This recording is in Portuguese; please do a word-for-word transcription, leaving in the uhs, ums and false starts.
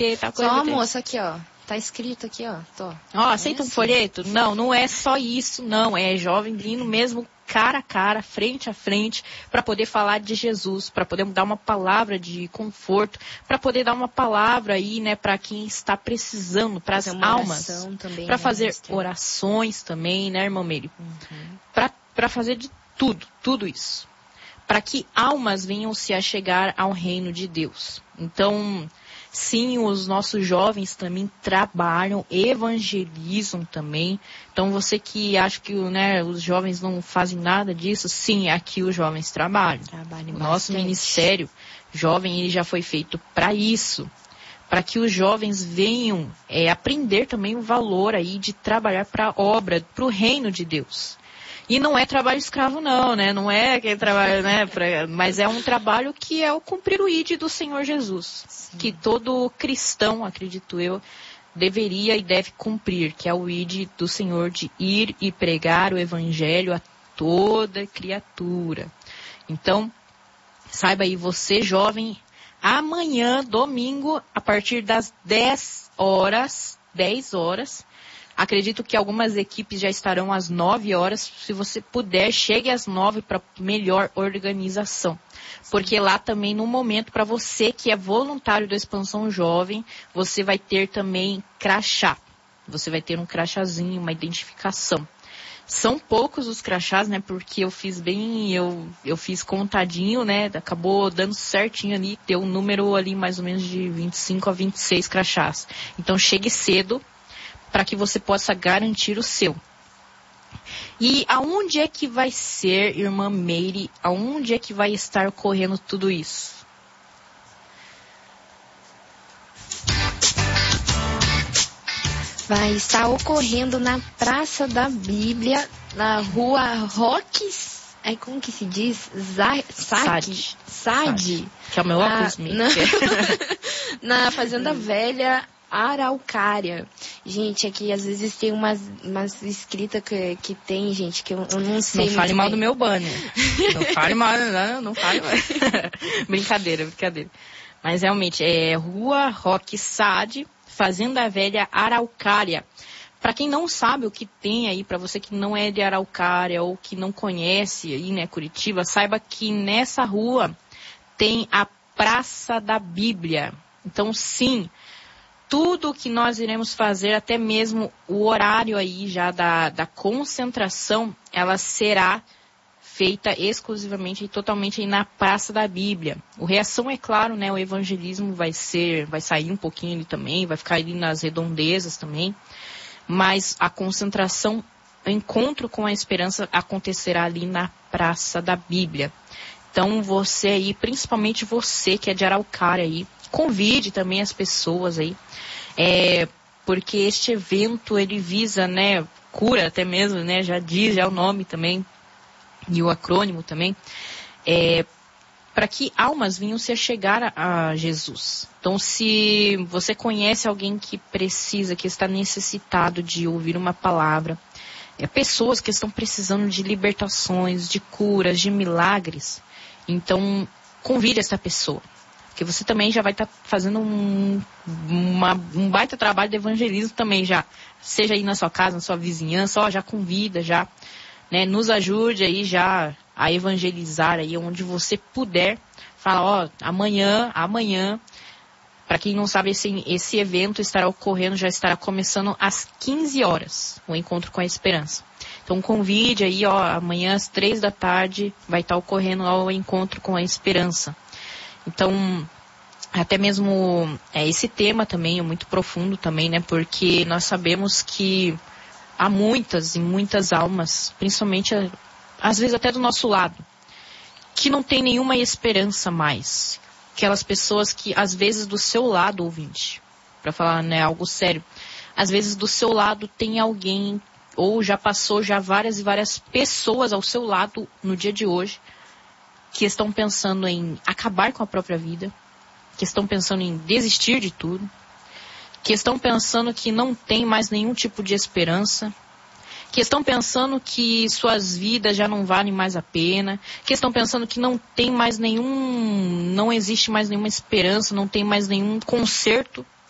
ter tal coisa. Só, vai ter... moça, aqui, ó. Tá escrito aqui, ó. Tô. Ó, aceita um folheto? Não, não é só isso, não. É jovem vindo mesmo cara a cara, frente a frente, para poder falar de Jesus, para poder dar uma palavra de conforto, para poder dar uma palavra aí, né, para quem está precisando, para as almas, para fazer né, orações também, né, irmã Meire? Uhum. Para fazer de tudo, tudo isso. Para que almas venham se achegar ao reino de Deus. Então, sim, os nossos jovens também trabalham, evangelizam também. Então, você que acha que, né, os jovens não fazem nada disso, sim, aqui os jovens trabalham. Trabalham o nosso bastante. Ministério jovem, ele já foi feito para isso. Para que os jovens venham é, aprender também o valor aí de trabalhar para a obra, para o reino de Deus. E não é trabalho escravo não, né? Não é aquele trabalho, né? Pra, mas é um trabalho que é o cumprir o I D do Senhor Jesus. Sim. Que todo cristão, acredito eu, deveria e deve cumprir, que é o I D do Senhor de ir e pregar o evangelho a toda criatura. Então, saiba aí, você jovem, amanhã, domingo, a partir das dez horas, dez horas, acredito que algumas equipes já estarão às nove horas. Se você puder, chegue às nove para melhor organização. Porque lá também, no momento, para você que é voluntário da Expansão Jovem, você vai ter também crachá. Você vai ter um crachazinho, uma identificação. São poucos os crachás, né? Porque eu fiz bem, eu, eu fiz contadinho, né? Acabou dando certinho ali, deu um número ali mais ou menos de vinte e cinco a vinte e seis crachás. Então, chegue cedo, para que você possa garantir o seu. E aonde é que vai ser, irmã Meire, aonde é que vai estar ocorrendo tudo isso? Vai estar ocorrendo na Praça da Bíblia, na rua Roques, é como que se diz? Zá, Sade. Sade. Que é o meu óculos, na, na Fazenda Velha, Araucária. Gente, aqui às vezes tem umas, umas escritas que, que tem, gente, que eu, eu não sei. Não fale mal do meu banner. Não fale mal, não, não fale mal. Brincadeira, brincadeira. Mas realmente, é Rua Roque Sade, Fazenda Velha, Araucária. Para quem não sabe o que tem aí, para você que não é de Araucária ou que não conhece aí, né, Curitiba, saiba que nessa rua tem a Praça da Bíblia. Então, sim, tudo o que nós iremos fazer, até mesmo o horário aí já da, da concentração, ela será feita exclusivamente e totalmente aí na Praça da Bíblia. O Reação, é claro, né, o evangelismo vai ser, vai sair um pouquinho ali também, vai ficar ali nas redondezas também, mas a concentração, o encontro com a esperança acontecerá ali na Praça da Bíblia. Então você aí, principalmente você que é de Araucária aí, convide também as pessoas aí, é, porque este evento ele visa, né, cura até mesmo, né, já diz, já é o nome também, e o acrônimo também, é, para que almas venham se chegar a, a Jesus. Então, se você conhece alguém que precisa, que está necessitado de ouvir uma palavra, é, pessoas que estão precisando de libertações, de curas, de milagres, então convide essa pessoa. Porque você também já vai estar tá fazendo um, uma, um baita trabalho de evangelismo também já. Seja aí na sua casa, na sua vizinhança, ó, já convida, já, né, nos ajude aí já a evangelizar aí onde você puder. Fala, ó, amanhã, amanhã, para quem não sabe, esse, esse evento estará ocorrendo, já estará começando às quinze horas, o Encontro com a Esperança. Então convide aí, ó, amanhã às três da tarde vai estar ocorrendo ó, o Encontro com a Esperança. Então, até mesmo é, esse tema também é muito profundo também, né? Porque nós sabemos que há muitas e muitas almas, principalmente, às vezes até do nosso lado, que não tem nenhuma esperança mais. Aquelas pessoas que, às vezes, do seu lado, ouvinte, para falar, né, algo sério, às vezes do seu lado tem alguém, ou já passou já várias e várias pessoas ao seu lado no dia de hoje, que estão pensando em acabar com a própria vida, que estão pensando em desistir de tudo, que estão pensando que não tem mais nenhum tipo de esperança, que estão pensando que suas vidas já não valem mais a pena, que estão pensando que não tem mais nenhum, não existe mais nenhuma esperança, não tem mais nenhum conserto